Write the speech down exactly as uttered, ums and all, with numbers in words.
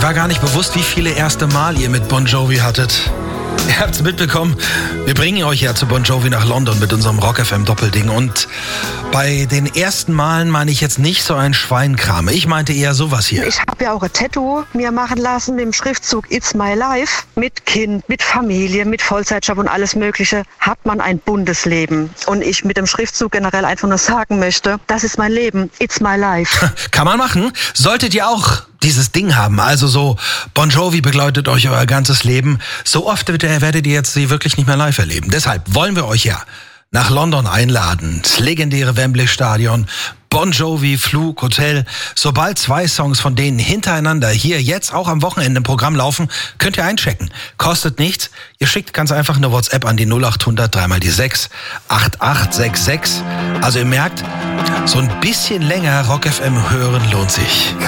war gar nicht bewusst, wie viele erste Mal ihr mit Bon Jovi hattet. Ihr habt es mitbekommen, wir bringen euch ja zu Bon Jovi nach London mit unserem Rock F M Doppelding. Und bei den ersten Malen meine ich jetzt nicht so ein Schweinkram. Ich meinte eher sowas hier. Ich habe ja auch ein Tattoo mir machen lassen mit dem Schriftzug It's My Life. Mit Kind, mit Familie, mit Vollzeitjob und alles Mögliche hat man ein buntes Leben. Und ich mit dem Schriftzug generell einfach nur sagen möchte, das ist mein Leben, It's My Life. Kann man machen. Solltet ihr auch dieses Ding haben, also so Bon Jovi begleitet euch euer ganzes Leben. So oft werdet ihr jetzt sie wirklich nicht mehr live erleben. Deshalb wollen wir euch ja nach London einladen. Das legendäre Wembley Stadion, Bon Jovi, Flug, Hotel. Sobald zwei Songs von denen hintereinander hier jetzt auch am Wochenende im Programm laufen, könnt ihr einchecken. Kostet nichts. Ihr schickt ganz einfach eine WhatsApp an die null acht hundert drei mal die sechs acht acht sechs sechs. Also ihr merkt, so ein bisschen länger Rock F M hören lohnt sich.